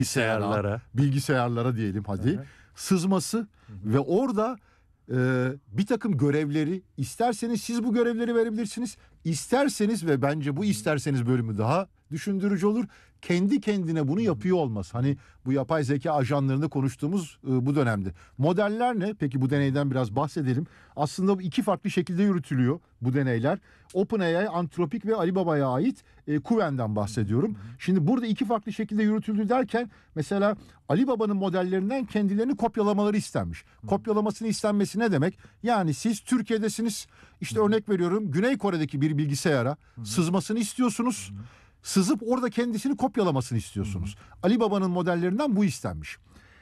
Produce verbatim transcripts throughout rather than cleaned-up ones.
bilgisayarlara, bilgisayarlara diyelim hadi, Hı-hı. sızması Hı-hı. ve orada e, bir takım görevleri, isterseniz siz bu görevleri verebilirsiniz, isterseniz ve bence bu isterseniz bölümü daha düşündürücü olur, kendi kendine bunu yapıyor olması. Hani bu yapay zeka ajanlarında konuştuğumuz e, bu dönemde. Modeller ne? Peki bu deneyden biraz bahsedelim. Aslında bu iki farklı şekilde yürütülüyor bu deneyler. OpenAI, Anthropic ve Alibaba'ya ait e, Kuven'den bahsediyorum. Şimdi burada iki farklı şekilde yürütüldü derken mesela Alibaba'nın modellerinden kendilerini kopyalamaları istenmiş. Kopyalamasını istenmesi ne demek? Yani siz Türkiye'desiniz. İşte örnek veriyorum, Güney Kore'deki bir bilgisayara sızmasını istiyorsunuz. Sızıp orada kendisini kopyalamasını istiyorsunuz. Hı hı. Alibaba'nın modellerinden bu istenmiş.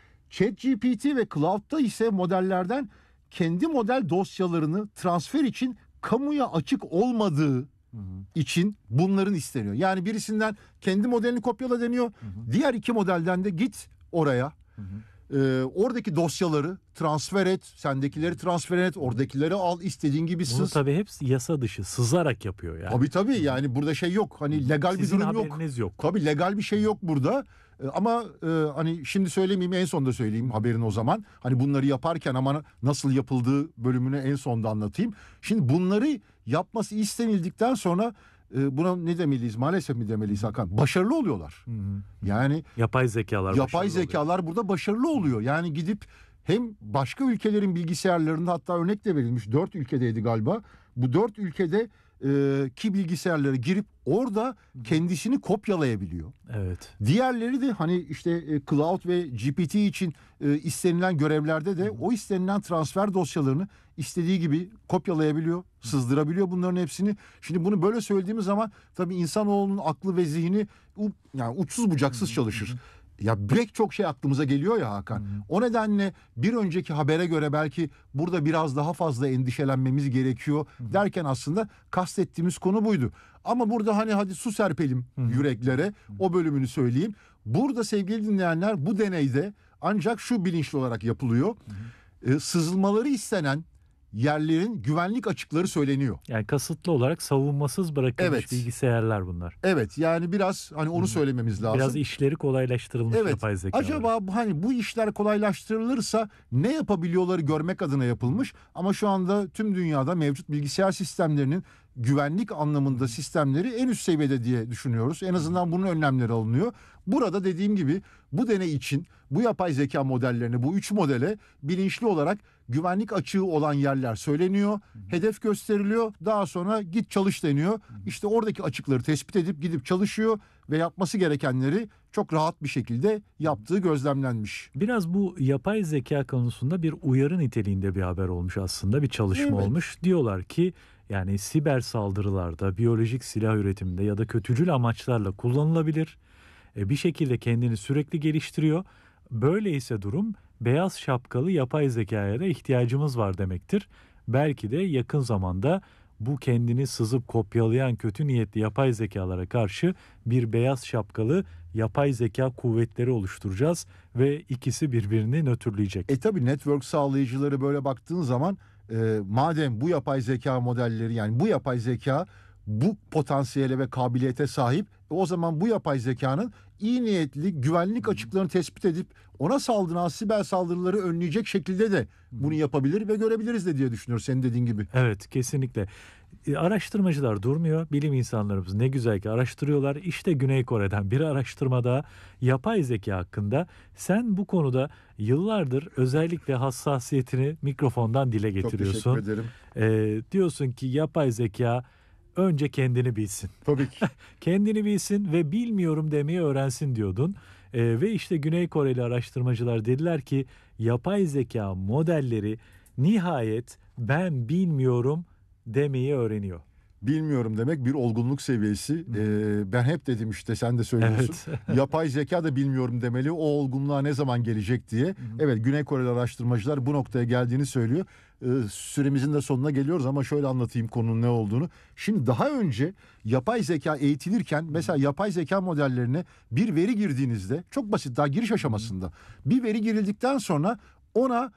ChatGPT ve Cloud'da ise modellerden kendi model dosyalarını transfer için kamuya açık olmadığı hı hı. için bunların isteniyor. Yani birisinden kendi modelini kopyala deniyor. Hı hı. Diğer iki modelden de git oraya. Hı hı. Ee, oradaki dosyaları transfer et, sendekileri transfer et, oradakileri al, istediğin gibi sız. Bunu tabii hepsi yasa dışı, sızarak yapıyor yani. Tabii tabii, yani burada şey yok, hani legal Sizin bir durum yok. Sizin haberiniz yok. Tabii legal bir şey yok burada. Ee, ama e, hani şimdi söylemeyeyim, en sonda söyleyeyim haberin o zaman. Hani bunları yaparken ama nasıl yapıldığı bölümünü en sonda anlatayım. Şimdi bunları yapması istenildikten sonra e, buna ne demeliyiz, maalesef mi demeliyiz Hakan? Başarılı oluyorlar. Hı hı. Yani yapay zekalar yapay zekalar oluyor. Burada başarılı oluyor. Yani gidip hem başka ülkelerin bilgisayarlarında, hatta örnek de verilmiş, dört ülkedeydi galiba. Bu dört ülkede e, ki bilgisayarlara girip orada kendisini kopyalayabiliyor. Evet. Diğerleri de hani işte e, Cloud ve G P T için e, istenilen görevlerde de Hı. o istenilen transfer dosyalarını istediği gibi kopyalayabiliyor, sızdırabiliyor bunların hepsini. Şimdi bunu böyle söylediğimiz zaman tabii insanoğlunun aklı ve zihni yani uçsuz bucaksız çalışır. Ya pek çok şey aklımıza geliyor ya Hakan. Hmm. O nedenle bir önceki habere göre belki burada biraz daha fazla endişelenmemiz gerekiyor hmm. derken aslında kastettiğimiz konu buydu. Ama burada hani hadi su serpelim hmm. yüreklere, hmm. o bölümünü söyleyeyim. Burada sevgili dinleyenler, bu deneyde ancak şu bilinçli olarak yapılıyor. Hmm. Ee, sızılmaları istenen yerlerin güvenlik açıkları söyleniyor. Yani kasıtlı olarak savunmasız bırakılmış evet. bilgisayarlar bunlar. Evet, yani biraz hani onu söylememiz lazım. Biraz işleri kolaylaştırılmış evet. yapay zeka. Acaba hani bu işler kolaylaştırılırsa ne yapabiliyorları görmek adına yapılmış. Ama şu anda tüm dünyada mevcut bilgisayar sistemlerinin güvenlik anlamında sistemleri en üst seviyede diye düşünüyoruz. En azından bunun önlemleri alınıyor. Burada dediğim gibi bu deney için bu yapay zeka modellerine, bu üç modele bilinçli olarak güvenlik açığı olan yerler söyleniyor. Hı hı. Hedef gösteriliyor. Daha sonra git çalış deniyor. Hı hı. İşte oradaki açıkları tespit edip gidip çalışıyor ve yapması gerekenleri çok rahat bir şekilde yaptığı gözlemlenmiş. Biraz bu yapay zeka konusunda bir uyarı niteliğinde bir haber olmuş aslında. Bir çalışma evet. olmuş. Diyorlar ki yani siber saldırılarda, biyolojik silah üretiminde ya da kötücül amaçlarla kullanılabilir. Bir şekilde kendini sürekli geliştiriyor. Böyleyse durum, beyaz şapkalı yapay zekaya da ihtiyacımız var demektir. Belki de yakın zamanda bu kendini sızıp kopyalayan kötü niyetli yapay zekalara karşı bir beyaz şapkalı yapay zeka kuvvetleri oluşturacağız ve ikisi birbirini nötrleyecek. E tabii network sağlayıcıları böyle baktığın zaman e, madem bu yapay zeka modelleri, yani bu yapay zeka bu potansiyele ve kabiliyete sahip, o zaman bu yapay zekanın iyi niyetli güvenlik açıklarını tespit edip ona saldıran siber saldırıları önleyecek şekilde de bunu yapabilir ve görebiliriz de diye düşünüyoruz senin dediğin gibi. Evet, kesinlikle. E, araştırmacılar durmuyor. Bilim insanlarımız ne güzel ki araştırıyorlar. İşte Güney Kore'den bir araştırma daha yapay zeka hakkında. Sen bu konuda yıllardır özellikle hassasiyetini mikrofondan dile getiriyorsun. Çok teşekkür ederim. E, diyorsun ki yapay zeka önce kendini bilsin. Tabii ki. Kendini bilsin ve bilmiyorum demeyi öğrensin diyordun. Ee, ve işte Güney Koreli araştırmacılar dediler ki yapay zeka modelleri nihayet ben bilmiyorum demeyi öğreniyor. Bilmiyorum demek bir olgunluk seviyesi. Ee, ben hep dedim, işte sen de söylüyorsun. Evet. Yapay zeka da bilmiyorum demeli. O olgunluğa ne zaman gelecek diye. Hı hı. Evet, Güney Koreli araştırmacılar bu noktaya geldiğini söylüyor. Ee, süremizin de sonuna geliyoruz ama şöyle anlatayım konunun ne olduğunu. Şimdi daha önce yapay zeka eğitilirken mesela yapay zeka modellerine bir veri girdiğinizde, çok basit, daha giriş aşamasında bir veri girildikten sonra ona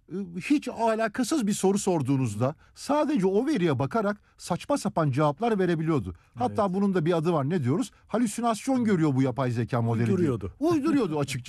hiç alakasız bir soru sorduğunuzda sadece o veriye bakarak saçma sapan cevaplar verebiliyordu. Hatta Evet. bunun da bir adı var, ne diyoruz? Halüsinasyon görüyor bu yapay zeka modeli diye. Uyduruyordu. Uyduruyordu açıkçası.